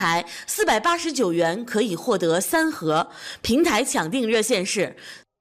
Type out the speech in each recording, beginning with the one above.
台489元可以获得3盒，平台抢订热线是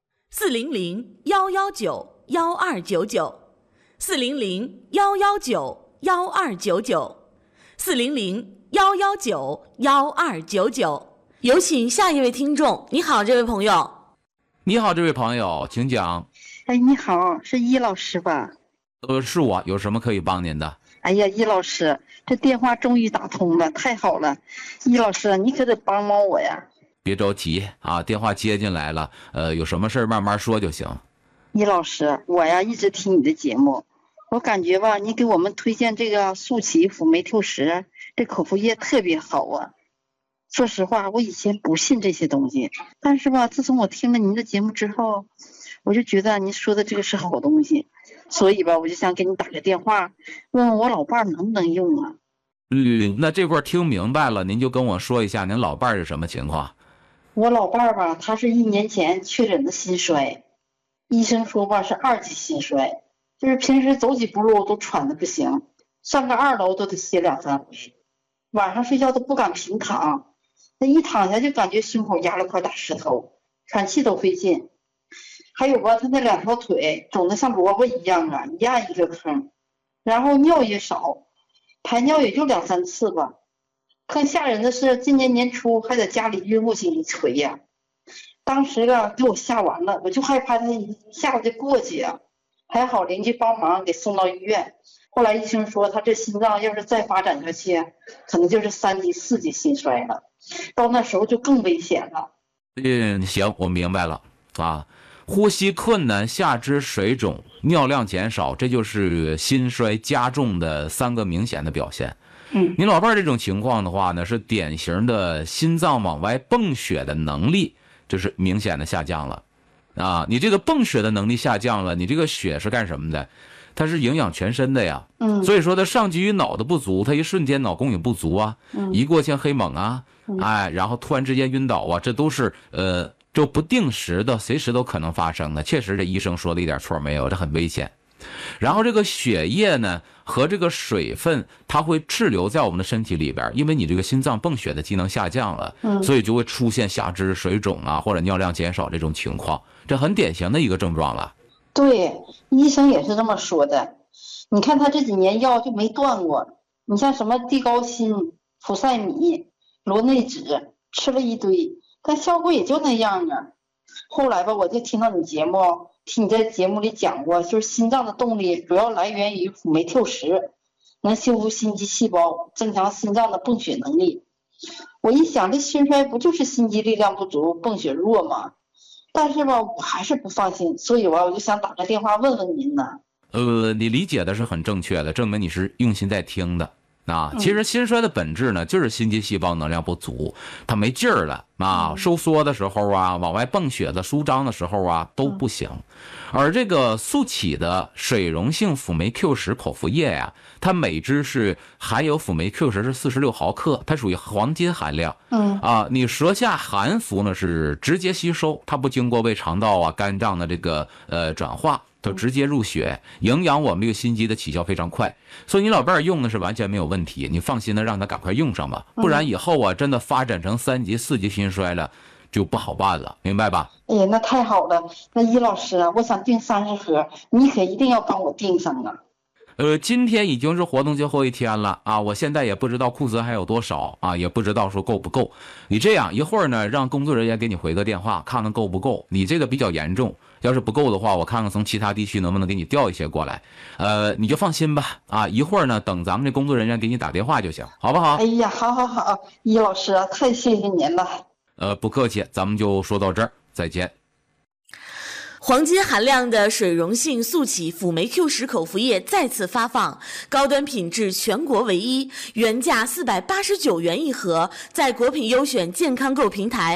400-119-1299，400-119-1299，400-119-1299。有请下一位听众。你好，这位朋友。 你好，这位朋友，请讲。 哎，你好，是易老师吧？ 是我，有什么可以帮您的？ 哎呀，易老师，这电话终于打通了，太好了！易老师，你可得帮帮我呀！ 别着急啊，电话接进来了，有什么事慢慢说就行。 易老师，我呀一直听你的节目，我感觉吧，你给我们推荐这个速起辅酶 Q10这口服液特别好啊。说实话，我以前不信这些东西，但是吧，自从我听了您的节目之后，我就觉得您说的这个是好东西。所以吧，我就想给你打个电话，问问我老伴能不能用啊？ 那这块听明白了，您就跟我说一下您老伴是什么情况。 我老伴吧，他是1年前确诊的心衰，医生说吧是2级心衰，就是平时走几步路都喘得不行，上个2楼都得歇2、3回，晚上睡觉都不敢平躺，那一躺下就感觉胸口压了块大石头，喘气都费劲。还有吧，他那2条腿肿得像萝卜一样啊，一压一个坑，然后尿也少，排尿也就2、3次吧。更吓人的是，今年年初还在家里晕过去一回呀。当时啊，给我吓完了，我就害怕他一下子就过去呀。还好邻居帮忙给送到医院，后来医生说他这心脏要是再发展下去，可能就是3级、4级心衰了，到那时候就更危险了。 行，我明白了啊。呼吸困难、下肢水肿、尿量减少，这就是心衰加重的3个明显的表现。您老伴这种情况的话呢，是典型的心脏往外泵血的能力就是明显的下降了啊。你这个泵血的能力下降了，你这个血是干什么的？它是营养全身的呀。所以说它上基于脑的不足，它一瞬间脑供应不足啊，一过性黑猛啊，然后突然之间晕倒啊，这都是就不定时的，随时都可能发生的。确实这医生说的一点错没有，这很危险。然后这个血液呢和这个水分它会滞留在我们的身体里边，因为你这个心脏泵血的机能下降了，所以就会出现下肢水肿啊或者尿量减少这种情况，这很典型的一个症状了。 对，医生也是这么说的。你看他这几年药就没断过，你像什么地高辛、普赛米、罗内酯吃了一堆，但效果也就那样啊。后来吧，我就听到你节目，听你在节目里讲过，就是心脏的动力主要来源于辅酶 Q10，能修复心肌细胞，增强心脏的泵血能力。我一想，这心衰不就是心肌力量不足，泵血弱吗？但是吧，我还是不放心，所以吧，我就想打个电话问问您呢。 你理解的是很正确的，证明你是用心在听的。其实心衰的本质呢，就是心肌细胞能量不足，它没劲儿了啊，收缩的时候啊，往外泵血的舒张的时候啊都不行。而这个速起的水溶性辅酶 Q10 口服液呀，它每支是含有辅酶 Q10是46毫克，它属于黄金含量。你舌下含服呢是直接吸收，它不经过胃肠道啊、肝脏的这个转化。都直接入血，营养我们这个心肌的起效非常快，所以你老伴儿用的是完全没有问题，你放心的让他赶快用上吧，不然以后啊真的发展成3级、4级心衰了，就不好办了，明白吧？ 哎呀，那太好了，那易老师啊，我想订30盒，你可一定要帮我订上啊。 今天已经是活动最后一天了啊！我现在也不知道库存还有多少啊，也不知道说够不够。你这样一会儿呢，让工作人员给你回个电话，看看够不够。你这个比较严重，要是不够的话，我看看从其他地区能不能给你调一些过来。你就放心吧啊！一会儿呢，等咱们这工作人员给你打电话就行，好不好？ 哎呀，好好好，易老师啊，太谢谢您了。 不客气，咱们就说到这儿，再见。 黄金含量的水溶性速起辅酶 Q10 口服液再次发放，高端品质，全国唯一，原价489元一盒，在国品优选健康购平台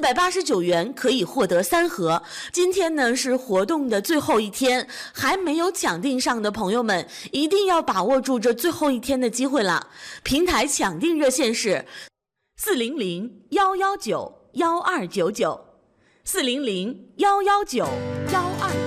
489元可以获得3盒。今天呢是活动的最后一天，还没有抢订上的朋友们一定要把握住这最后一天的机会了。平台抢订热线是400-119-1299，400-119-1299。